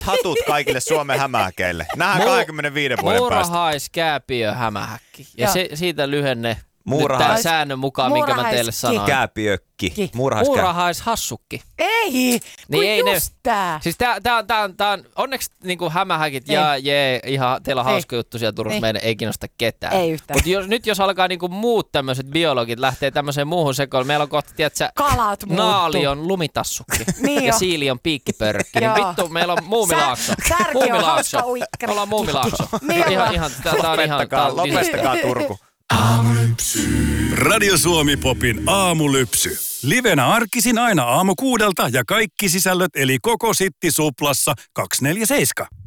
hatut kaikille Suomen hämähäkeille. Nähdään 25 vuoden päästä. Muurahaiskääpiö hämähäkki. Ja siitä lyhenne tämän säännön mukaan, minkä mä teille sanoin. Kääpiökki. Muurahaishassukki. Ei, kun niin just tää. Siis tää on onneksi niinku hämähäkit ihan teillä on hauska juttu siellä Turussa, meidän ei kiinnosta ketään. Ei yhtään. Mutta jos alkaa niinku muut tämmöiset biologit lähtee tämmöiseen muuhun sekoon, meillä on kohta, tiedätkö, kalat muuttuu. naali on lumitassukki niin ja siili on piikkipörkki. Niin vittu, meillä on muumilaakso. Särki on hauska uikkari. Me ollaan muumilaakso. Lopettakaa Turku. Radio Suomi Popin aamulypsy. Livenä arkisin aina 6:00 ja kaikki sisällöt eli koko Sitti Suplassa 247.